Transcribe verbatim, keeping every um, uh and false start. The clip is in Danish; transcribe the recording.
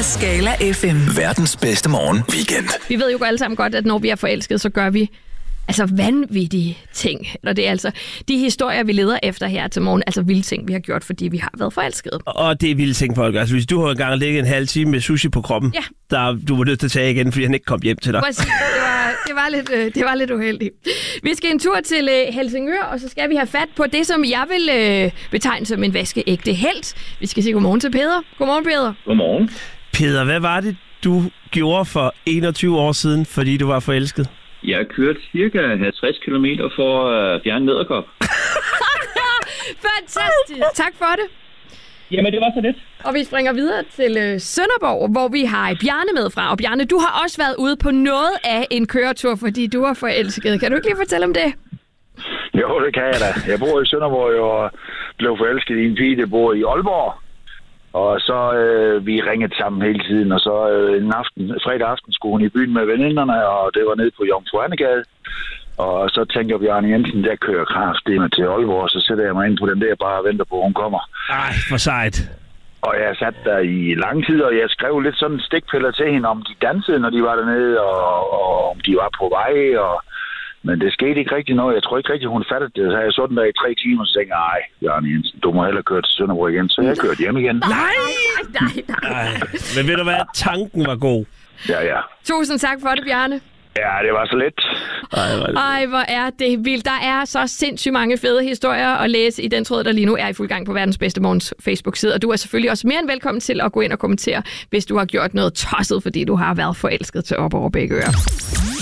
Skala F M. Verdens bedste morgen weekend. Vi ved jo alle sammen godt, at når vi er forelsket, så gør vi altså vanvittige ting. Eller det er altså de historier, vi leder efter her til morgen, altså vilde ting, vi har gjort, fordi vi har været forelsket. Og det er vilde ting, folk. Altså, hvis du har engang ligget en halv time med sushi på kroppen, ja. der du var nødt til at tage igen, fordi han ikke kom hjem til dig. Præcis. Det var, det var, lidt, øh, det var lidt uheldigt. Vi skal en tur til øh, Helsingør, og så skal vi have fat på det, som jeg vil øh, betegne som en vaskeægte helt. Vi skal sige godmorgen til Peder. Godmorgen, Peder. Godmorgen. Peder, hvad var det, du gjorde for enogtyve år siden, fordi du var forelsket? Jeg kørte cirka halvtreds kilometer for at fjerne nederkop. Fantastisk. Tak for det. Jamen, det var så lidt. Og vi springer videre til øh, Sønderborg, hvor vi har Bjarne med fra. Og Bjarne, du har også været ude på noget af en køretur, fordi du er forelsket. Kan du ikke lige fortælle om det? Jo, det kan jeg da. Jeg bor i Sønderborg og blev forelsket i en pige, der bor i Aalborg. Og så øh, vi ringede sammen hele tiden, og så øh, en aften, fredag aften skulle hun i byen med veninderne, og det var nede på Jomfru Annegade. Og så tænker Bjarne Jensen, der kører kraftedeme til Aalborg, og så sætter jeg mig ind på den der bare og venter på, at hun kommer. Ej, for sejt. Og jeg satte der i lang tid, og jeg skrev lidt sådan stikpiller til hende, om de dansede, når de var dernede, og, og om de var på vej, og... Men det skete ikke rigtig noget. Jeg tror ikke rigtig, hun fattede det. Så jeg så den der i tre timer, så tænkte jeg, ej, Bjarne Jensen, du må hellere køre til Sønderborg igen. Så jeg kørte hjem igen. Nej, nej, nej. Ej. Men ved du hvad? Tanken var god. Ja, ja. Tusind tak for det, Bjarne. Ja, det var så let. Ej, hvor, Ej, hvor er det vildt. Der er så sindssygt mange fede historier at læse i den tråd, der lige nu er i fuld gang på Verdens Bedste Morgens Facebook-side. Og du er selvfølgelig også mere end velkommen til at gå ind og kommentere, hvis du har gjort noget tosset, fordi du har været forelsket til op over begge ører.